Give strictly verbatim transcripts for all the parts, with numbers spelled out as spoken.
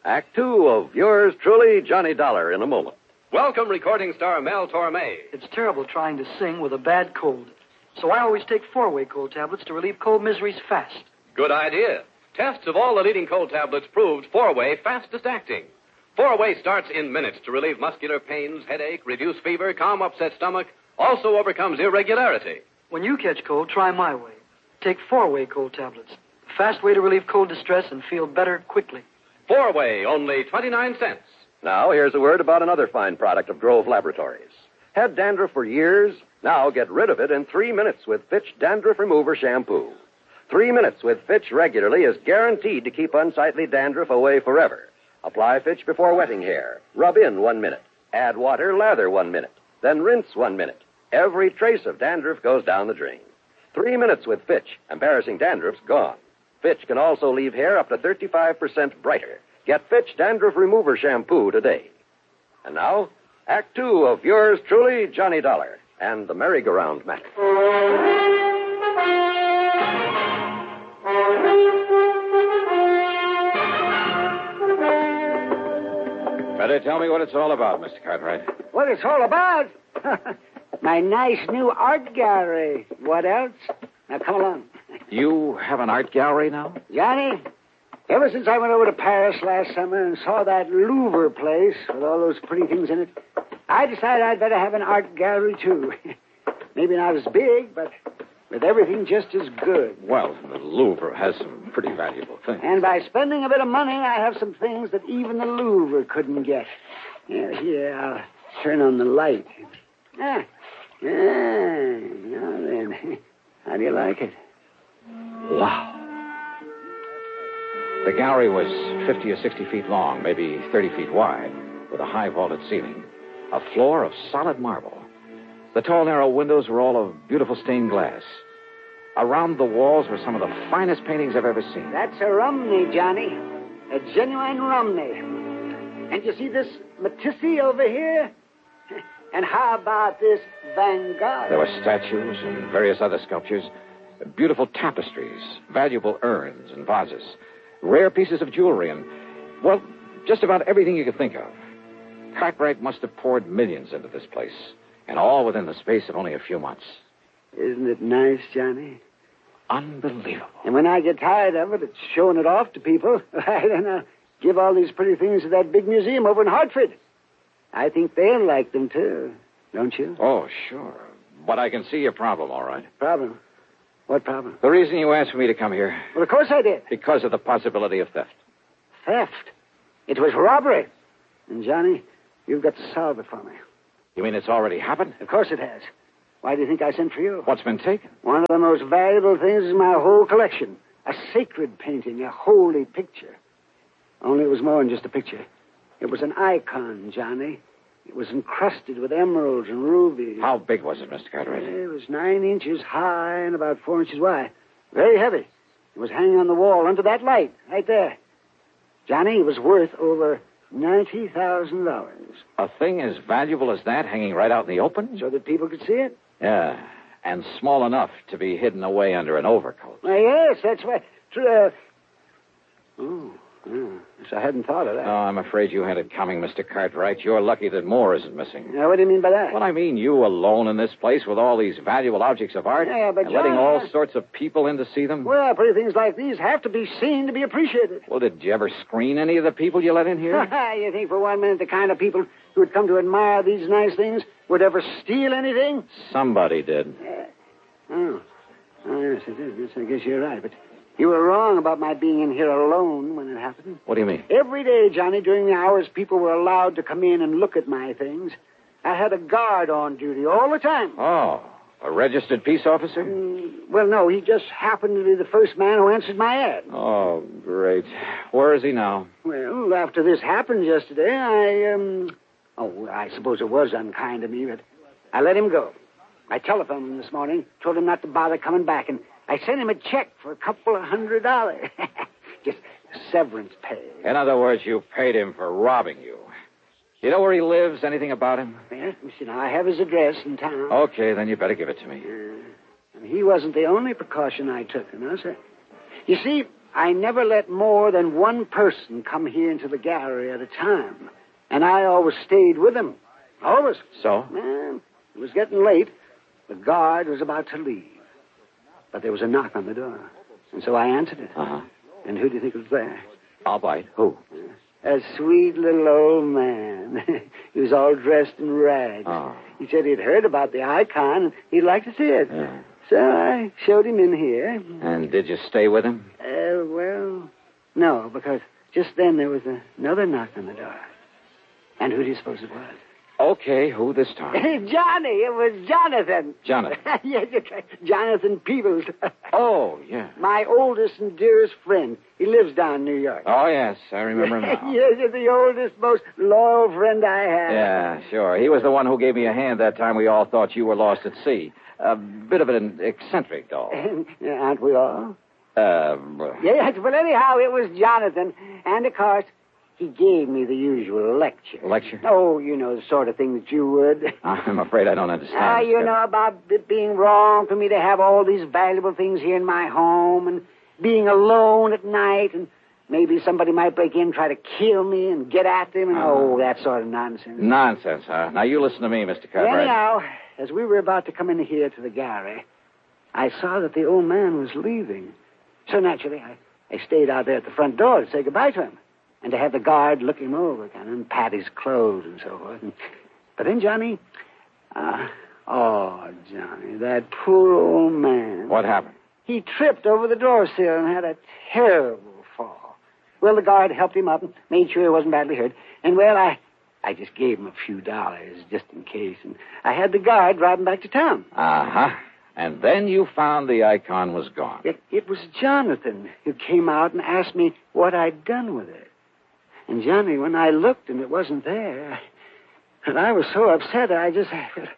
Act two of yours truly, Johnny Dollar, in a moment. Welcome, recording star Mel Torme. It's terrible trying to sing with a bad cold. So I always take four-way cold tablets to relieve cold miseries fast. Good idea. Tests of all the leading cold tablets proved four-way fastest acting. Four-way starts in minutes to relieve muscular pains, headache, reduce fever, calm upset stomach, also overcomes irregularity. When you catch cold, try my way. Take four-way cold tablets. The fast way to relieve cold distress and feel better quickly. Four-way, only twenty-nine cents. Now, here's a word about another fine product of Grove Laboratories. Had dandruff for years? Now get rid of it in three minutes with Fitch Dandruff Remover Shampoo. Three minutes with Fitch regularly is guaranteed to keep unsightly dandruff away forever. Apply Fitch before wetting hair. Rub in one minute. Add water, lather one minute. Then rinse one minute. Every trace of dandruff goes down the drain. Three minutes with Fitch. Embarrassing dandruff's gone. Fitch can also leave hair up to thirty-five percent brighter. Get Fitch Dandruff Remover Shampoo today. And now, Act Two of yours truly, Johnny Dollar, and the merry-go-round matter. Better tell me what it's all about, Mister Cartwright. What it's all about? My nice new art gallery. What else? Now, come along. You have an art gallery now? Johnny, ever since I went over to Paris last summer and saw that Louvre place with all those pretty things in it, I decided I'd better have an art gallery, too. Maybe not as big, but with everything just as good. Well, the Louvre has some pretty valuable things. And by spending a bit of money, I have some things that even the Louvre couldn't get. Here, here, I'll turn on the light. Ah, ah, now then. How do you like it? Wow. The gallery was fifty or sixty feet long, maybe thirty feet wide, with a high vaulted ceiling. A floor of solid marble. The tall, narrow windows were all of beautiful stained glass. Around the walls were some of the finest paintings I've ever seen. That's a Romney, Johnny. A genuine Romney. And you see this Matisse over here? And how about this Van Gogh? There were statues and various other sculptures, beautiful tapestries, valuable urns and vases, rare pieces of jewelry, and, well, just about everything you could think of. Cartwright must have poured millions into this place, and all within the space of only a few months. Isn't it nice, Johnny? Unbelievable. And when I get tired of it, it's showing it off to people. I don't know. Give all these pretty things to that big museum over in Hartford. I think they'll like them, too. Don't you? Oh, sure. But I can see your problem, all right. Problem? What problem? The reason you asked for me to come here. Well, of course I did. Because of the possibility of theft. Theft? It was robbery. And, Johnny, you've got to solve it for me. You mean it's already happened? Of course it has. Why do you think I sent for you? What's been taken? One of the most valuable things in my whole collection. A sacred painting, a holy picture. Only it was more than just a picture. It was an icon, Johnny. It was encrusted with emeralds and rubies. How big was it, Mister Cartwright? It was nine inches high and about four inches wide. Very heavy. It was hanging on the wall under that light, right there. Johnny, it was worth over ninety thousand dollars. A thing as valuable as that hanging right out in the open? So that people could see it? Yeah, and small enough to be hidden away under an overcoat. Why, yes, that's right. Uh... Oh, yeah. Yes, I hadn't thought of that. Oh, I'm afraid you had it coming, Mister Cartwright. You're lucky that Moore isn't missing. Now, what do you mean by that? Well, I mean you alone in this place with all these valuable objects of art. Yeah, but and John, letting all uh... sorts of people in to see them. Well, pretty things like these have to be seen to be appreciated. Well, did you ever screen any of the people you let in here? You think for one minute the kind of people who would come to admire these nice things would ever steal anything? Somebody did. Uh, oh. Oh, yes, it is. Yes, I guess you're right, but you were wrong about my being in here alone when it happened. What do you mean? Every day, Johnny, during the hours people were allowed to come in and look at my things, I had a guard on duty all the time. Oh, a registered peace officer? Mm, well, no, he just happened to be the first man who answered my ad. Oh, great. Where is he now? Well, after this happened yesterday, I, um... Oh, I suppose it was unkind of me, but I let him go. I telephoned him this morning, told him not to bother coming back, and I sent him a check for a couple of hundred dollars. Just severance pay. In other words, you paid him for robbing you. You know where he lives? Anything about him? Yeah, you see, now, I have his address in town. Okay, then you better give it to me. Uh, and he wasn't the only precaution I took, you know, sir. You see, I never let more than one person come here into the gallery at a time. And I always stayed with them. Always. So? Well, it was getting late. The guard was about to leave. But there was a knock on the door. And so I answered it. Uh-huh. And who do you think was there? I'll bite. Who? A sweet little old man. He was all dressed in rags. Oh. He said he'd heard about the icon and he'd like to see it. Yeah. So I showed him in here. And did you stay with him? Uh, well, no, because just then there was a, another knock on the door. And who do you suppose it was? Okay, who this time? Johnny. It was Jonathan. Jonathan. Yes, Jonathan Peebles. Oh, yeah. My oldest and dearest friend. He lives down in New York. Oh, yes, I remember now. Yes, he's the oldest, most loyal friend I have. Yeah, sure. He was the one who gave me a hand that time we all thought you were lost at sea. A bit of an eccentric doll. Aren't we all? Uh, Yes, but anyhow, it was Jonathan. And, of course, he gave me the usual lecture. Lecture? Oh, you know, the sort of thing that you would. I'm afraid I don't understand. Ah, you know, about it being wrong for me to have all these valuable things here in my home and being alone at night and maybe somebody might break in, try to kill me and get at them and, uh, oh, that sort of nonsense. Nonsense, huh? Now, you listen to me, Mister Cartwright. Anyhow, as we were about to come in here to the gallery, I saw that the old man was leaving. So naturally, I, I stayed out there at the front door to say goodbye to him. And to have the guard look him over, kind of, and pat his clothes and so forth. And, but then, Johnny, uh, oh, Johnny, that poor old man. What happened? He tripped over the door sill and had a terrible fall. Well, the guard helped him up and made sure he wasn't badly hurt. And, well, I, I just gave him a few dollars just in case. And I had the guard drive him back to town. Uh-huh. And then you found the icon was gone. It, it was Jonathan who came out and asked me what I'd done with it. And, Johnny, when I looked and it wasn't there, and I was so upset, I just...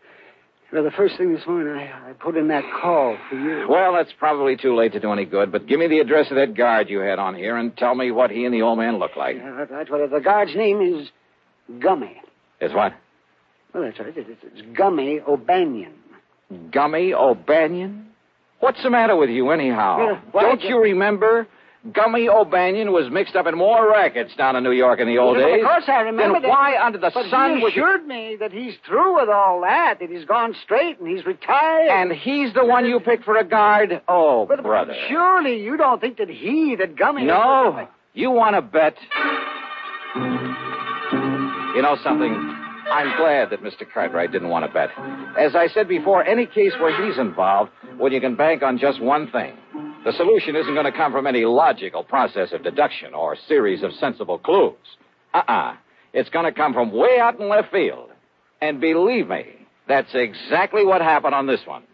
Well, the first thing this morning, I, I put in that call for you. Well, it's probably too late to do any good, but give me the address of that guard you had on here and tell me what he and the old man look like. Yeah, that's what... The guard's name is Gummy. Is what? Well, that's right. It's, it's Gummy O'Banion. Gummy O'Banion? What's the matter with you, anyhow? Well, why Don't did- you remember... Gummy O'Banion was mixed up in more rackets down in New York in the old Well, days. Of course I remember Then that. why under the but sun he would you... assured me that he's through with all that, that he's gone straight and he's retired. And he's the one you picked for a guard? Oh, but, brother. But surely you don't think that he, that Gummy... No. You want to bet? You know something? I'm glad that Mister Cartwright didn't want to bet. As I said before, any case where he's involved, well, you can bank on just one thing. The solution isn't going to come from any logical process of deduction or series of sensible clues. Uh-uh. It's going to come from way out in left field. And believe me, that's exactly what happened on this one.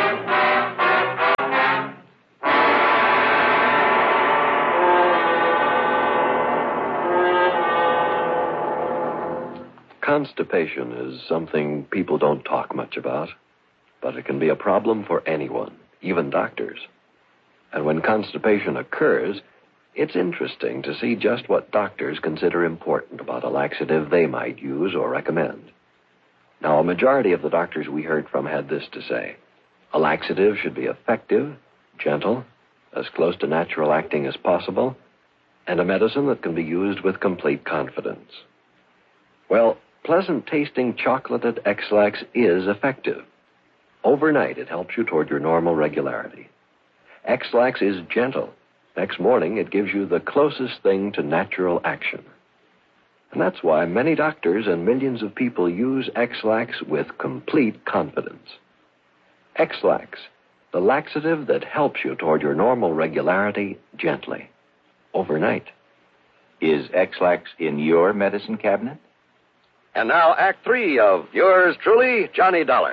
Constipation is something people don't talk much about, but it can be a problem for anyone, even doctors. And when constipation occurs, it's interesting to see just what doctors consider important about a laxative they might use or recommend. Now, a majority of the doctors we heard from had this to say. A laxative should be effective, gentle, as close to natural acting as possible, and a medicine that can be used with complete confidence. Well, pleasant-tasting chocolated X-Lax is effective. Overnight, it helps you toward your normal regularity. X-Lax is gentle. Next morning, it gives you the closest thing to natural action. And that's why many doctors and millions of people use X-Lax with complete confidence. X-Lax, the laxative that helps you toward your normal regularity gently, overnight. Is X-Lax in your medicine cabinet? And now, Act Three of yours truly, Johnny Dollar.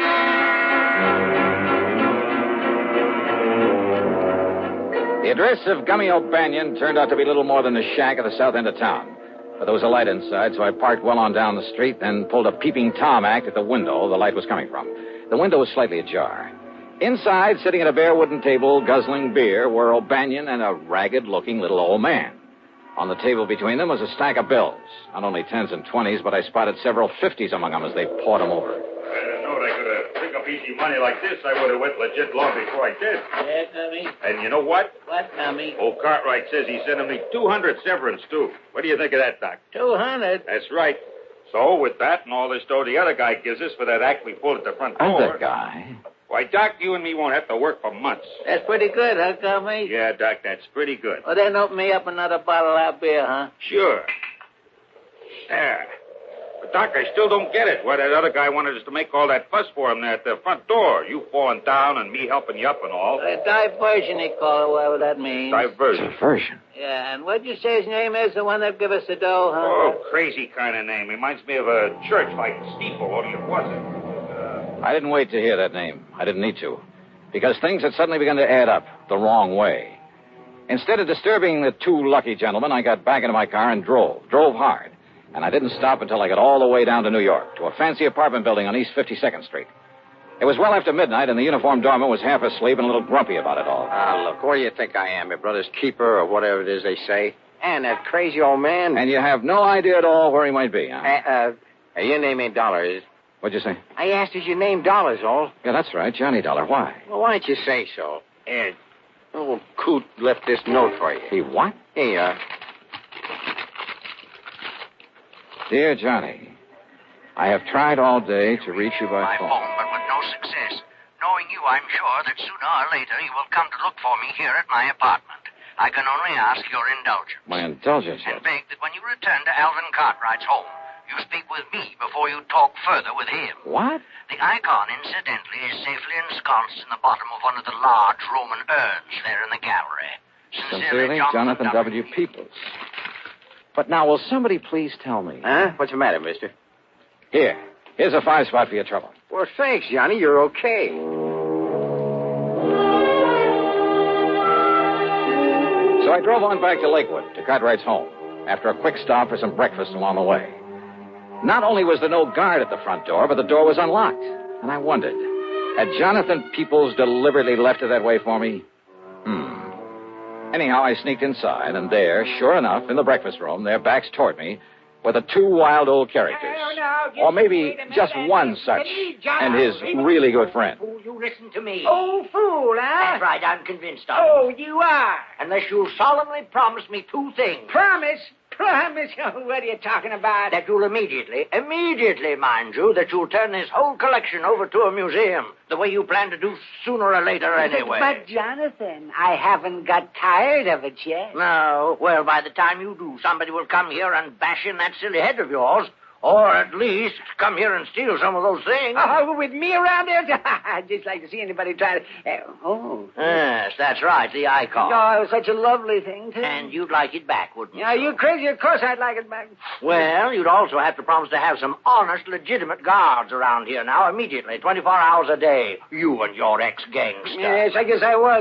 The address of Gummy O'Banion turned out to be little more than a shack at the south end of town. But there was a light inside, so I parked well on down the street, then pulled a peeping Tom act at the window the light was coming from. The window was slightly ajar. Inside, sitting at a bare wooden table, guzzling beer, were O'Banion and a ragged-looking little old man. On the table between them was a stack of bills. Not only tens and twenties, but I spotted several fifties among them as they pawed them over. I thought I could uh, pick up enough easy money like this, I would have went legit long before I did. Yeah, Tommy? And you know what? What, Tommy? Old Cartwright says he's sending me two hundred severance, too. What do you think of that, Doc? two hundred? That's right. So, with that and all this dough the other guy gives us for that act we pulled at the front door... Other guy? Why, Doc, you and me won't have to work for months. That's pretty good, huh, Tommy? Yeah, Doc, that's pretty good. Well, then open me up another bottle of beer, huh? Sure. There. But, Doc, I still don't get it. Why that other guy wanted us to make all that fuss for him there at the front door. You falling down and me helping you up and all. A diversion, they call it, whatever that means. Diversion. Diversion. Yeah, and what'd you say his name is, the one that give us the dough, huh? Oh, crazy kind of name. Reminds me of a church like Steeple, only it wasn't. I didn't wait to hear that name. I didn't need to. Because things had suddenly begun to add up the wrong way. Instead of disturbing the two lucky gentlemen, I got back into my car and drove. Drove hard. And I didn't stop until I got all the way down to New York, to a fancy apartment building on East fifty-second Street. It was well after midnight, and the uniformed doorman was half asleep and a little grumpy about it all. Ah, uh, look, what do you think I am, your brother's keeper or whatever it is they say? And that crazy old man... And you have no idea at all where he might be, huh? Uh, uh, your name ain't Dollar, is it? What'd you say? I asked, is your name Dollar's all? Yeah, that's right, Johnny Dollar. Why? Well, why don't you say so? Ed, old Coot left this note for you. He what? Here you are. Dear Johnny, I have tried all day to reach you by my phone. phone, but with no success. Knowing you, I'm sure that sooner or later you will come to look for me here at my apartment. I can only ask your indulgence. My indulgence, And yes. beg that when you return to Alvin Cartwright's home, you speak with me before you talk further with him. What? The icon, incidentally, is safely ensconced in the bottom of one of the large Roman urns there in the gallery. Sincerely, Jonathan W. Peoples. But now, will somebody please tell me? Huh? What's the matter, mister? Here. Here's a five spot for your trouble. Well, thanks, Johnny. You're okay. So I drove on back to Lakewood, to Cartwright's home, after a quick stop for some breakfast along the way. Not only was there no guard at the front door, but the door was unlocked. And I wondered, had Jonathan Peoples deliberately left it that way for me? Hmm. Anyhow, I sneaked inside, and there, sure enough, in the breakfast room, their backs toward me, were the two wild old characters. No, no, just or maybe wait a just minute. one Listen such, to me, John. and his really good friend. Fool, you listen to me. Oh, fool, huh? That's right, I'm convinced of it. Oh, you are. Unless you'll solemnly promise me two things. Promise? Promise? Oh, what are you talking about? That you'll immediately, immediately, mind you, that you'll turn this whole collection over to a museum, the way you plan to do sooner or later anyway. But, Jonathan, I haven't got tired of it yet. No. Well, by the time you do, somebody will come here and bash in that silly head of yours. Or at least come here and steal some of those things. Oh, with me around there? I'd just like to see anybody try to... Uh, oh. Yes, that's right, the icon. Oh, it was such a lovely thing, too. And you'd like it back, wouldn't you? Yeah, you crazy? Of course I'd like it back. Well, you'd also have to promise to have some honest, legitimate guards around here now immediately, twenty-four hours a day. You and your ex-gangster. Yes, I guess I was.